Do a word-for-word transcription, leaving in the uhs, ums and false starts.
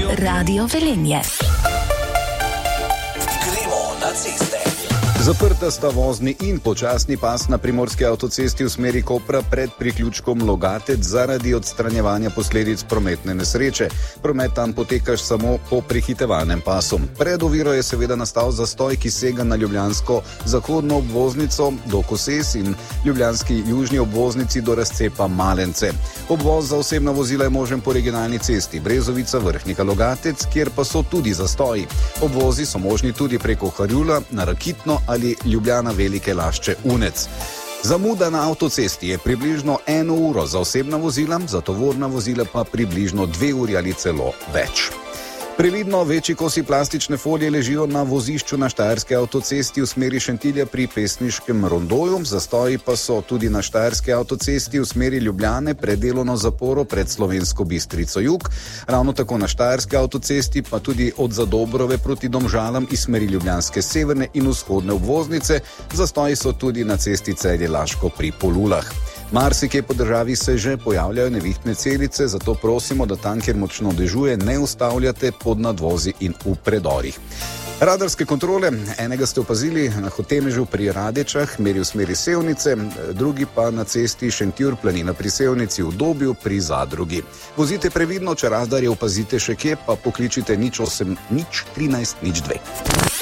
Radio Velenje. Gremo na ceste. Zaprta sta vozni in počasni pas na primorski avtocesti v smeri Kopra pred priključkom Logatec zaradi odstranjevanja posledic prometne nesreče. Promet tam potekaš samo po prehitevalnem pasu. Pred oviro je seveda nastal zastoj, ki sega na ljubljansko zahodno obvoznico do Koses in ljubljanski južni obvoznici do razcepa Malence. Obvoz za osebna vozila je možen po regionalni cesti Brezovica Vrhnika Logatec, kjer pa so tudi zastoji. Obvozi so možni tudi preko Harjula na Rakitno ali Ljubljana Velike Lašče Unec. Zamuda na avtocesti je približno eno uro za osebna vozila, za tovorna vozila pa približno dve uri ali celo več. Previdno, večji kosi plastične folije ležijo na vozišču na štajerski avtocesti v smeri Šentilja pri Pesniškem rondoju, zastoji pa so tudi na štajerski avtocesti v smeri Ljubljane pred delovno zaporo pred Slovensko Bistrico jug, ravno tako na štajerski avtocesti pa tudi od Zadobrove proti Domžalam iz smeri ljubljanske severne in vzhodne obvoznice, zastoji so tudi na cesti Celje-Laško pri Polulah. Marsikje po državi se že pojavljajo nevihtne celice, zato prosimo, da tam, kjer močno dežuje, ne ustavljate pod nadvozi in v predorih. Radarske kontrole, enega ste opazili na Hotemežu pri Radečah, meri v smeri Sevnice, drugi pa na cesti Šentjur Planina pri Sevnici v Dobju pri Zadrugi. Vozite previdno, če radarje opazite še kje, pa pokličite nič osem nič trinajst nič dve.